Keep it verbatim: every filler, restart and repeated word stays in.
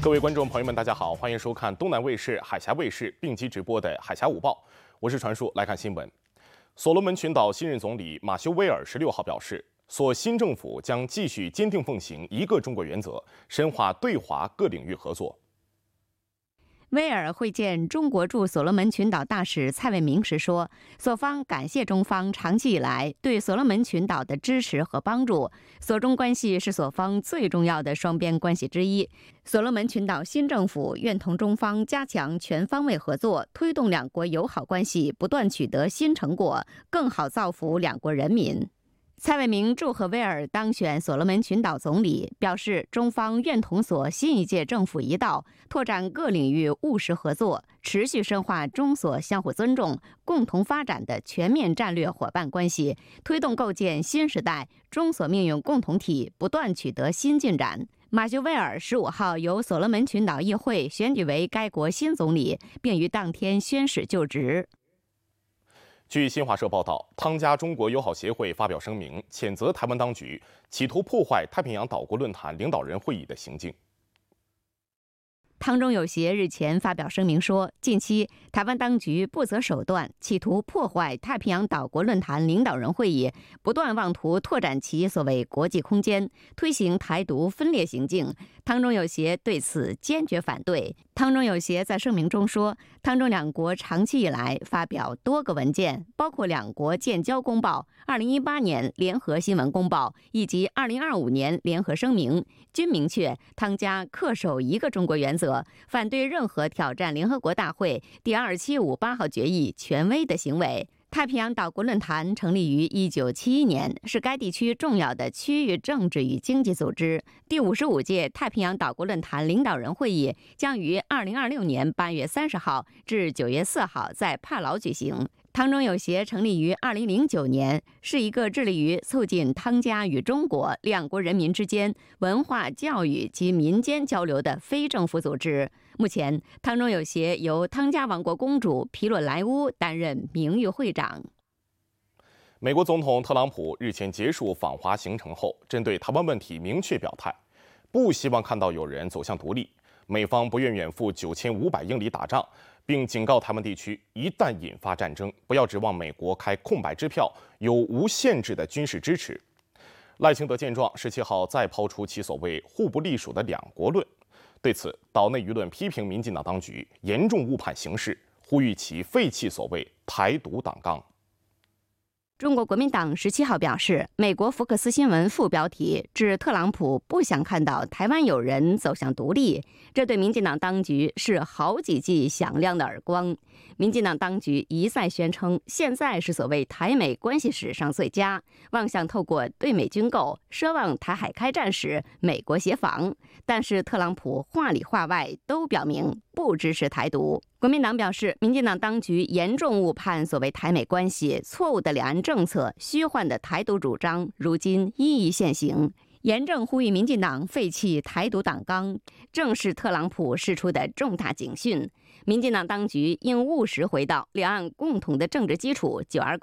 各位观众朋友们，大家好，欢迎收看东南卫视、海峡卫视并机直播的《海峡午报》，我是传叔。来看新闻，所罗门群岛新任总理马修威尔十六号表示，所新政府将继续坚定奉行一个中国原则，深化对华各领域合作。 威尔会见中国驻所罗门群岛大使蔡卫明时说，所方感谢中方长期以来对所罗门群岛的支持和帮助，所中关系是所方最重要的双边关系之一。所罗门群岛新政府愿同中方加强全方位合作，推动两国友好关系不断取得新成果，更好造福两国人民。蔡卫明祝贺威尔当选所罗门群岛总理，表示中方愿同所新一届政府一道，拓展各领域务实合作，持续深化中所相互尊重、共同发展的全面战略伙伴关系，推动构建新时代中所命运共同体不断取得新进展。马修威尔十五号由所罗门群岛议会选举为该国新总理，并于当天宣誓就职。 据新华社报道，汤加中国友好协会发表声明，谴责台湾当局企图破坏太平洋岛国论坛领导人会议的行径。 汤中友协日前发表声明说，近期台湾当局不择手段，企图破坏太平洋岛国论坛领导人会议，不断妄图拓展其所谓国际空间，推行台独分裂行径。汤中友协对此坚决反对。汤中友协在声明中说，汤中两国长期以来发表多个文件，包括两国建交公报、二零一八年联合新闻公报以及二零二五年联合声明，均明确汤加恪守一个中国原则，反对任何挑战联合国大会第二七五八号决议权威的行为。太平洋岛国论坛成立于一九七一年，是该地区重要的区域政治与经济组织。第五十五届太平洋岛国论坛领导人会议将于二零二六年八月三十号至九月四号在帕劳举行。汤中友协成立于二零零九年，是一个致力于促进汤加与中国两国人民之间文化、教育及民间交流的非政府组织。目前，汤中友协由汤加王国公主皮洛莱乌担任名誉会长。 美国总统特朗普日前结束访华行程后，针对台湾问题明确表态，不希望看到有人走向独立，美方不愿远赴九千五百英里打仗，并警告台湾地区一旦引发战争，不要指望美国开空白支票，有无限制的军事支持。赖清德见状，十七号再抛出其所谓互不隶属的两国论。对此，岛内舆论批评民进党当局严重误判形势，呼吁其废弃所谓台独党纲。 中国国民党十七号表示，美国福克斯新闻副标题指特朗普不想看到台湾有人走向独立，这对民进党当局是好几记响亮的耳光。民进党当局一再宣称，现在是所谓台美关系史上最佳，妄想透过对美军购，奢望台海开战时美国协防。但是特朗普话里话外都表明不支持台独。国民党表示，民进党当局严重误判所谓台美关系，错误的两岸政策，虚幻的台独主张，如今一一现形。严正呼吁民进党废弃台独党纲，正是特朗普释出的重大警讯。民进党当局应务实回到两岸共同的政治基础九二共